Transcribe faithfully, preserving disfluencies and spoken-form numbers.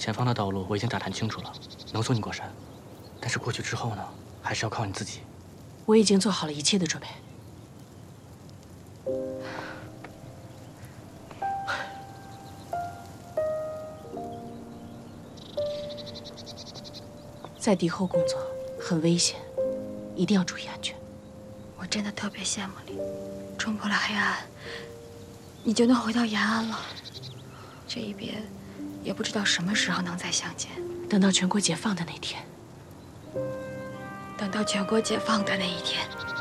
前方的道路我已经打探清楚了，能送你过山。但是过去之后呢，还是要靠你自己。 我已经做好了一切的准备。在敌后工作很危险，一定要注意安全。 我真的特别羡慕你，冲破了黑暗，你就能回到延安了。这一别，也不知道什么时候能再相见。 等到全国解放的那天。 等到全国解放的那一天。